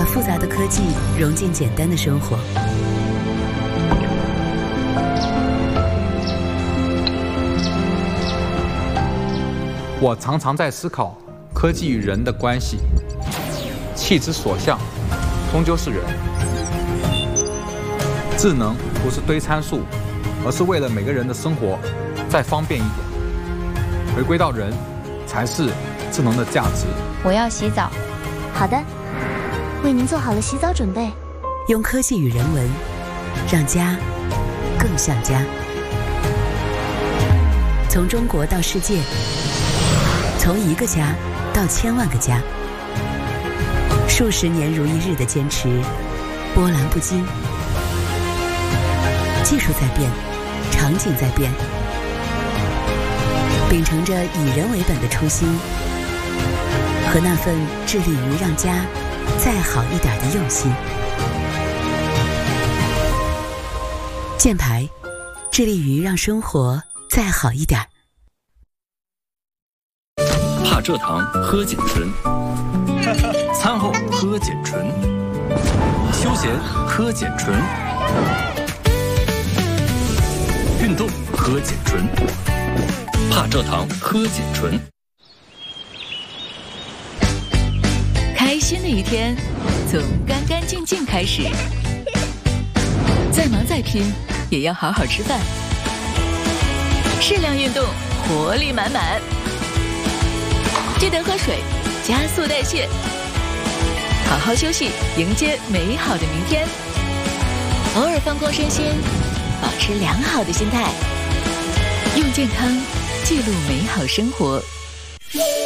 复杂的科技融进简单的生活。 我常常在思考科技与人的关系，气之所向，终究是人。智能不是堆参数，而是为了每个人的生活再方便一点。回归到人，才是智能的价值。 我要洗澡。 好的，为您做好了洗澡准备。 用科技与人文，让家更像家。从中国到世界，从一个家到千万个家，数十年如一日的坚持，波澜不惊。技术在变，场景在变，秉承着以人为本的初心和那份致力于让家再好一点的用心。箭牌，致力于让生活再好一点。 怕蔗糖喝碱醇，餐后喝碱醇，休闲喝碱醇，运动喝碱醇，怕蔗糖喝碱醇。 开心的一天从干干净净开始，再忙再拼也要好好吃饭，适量运动，活力满满。记得喝水，加速代谢，好好休息，迎接美好的明天。偶尔放空身心，保持良好的心态，用健康记录美好生活。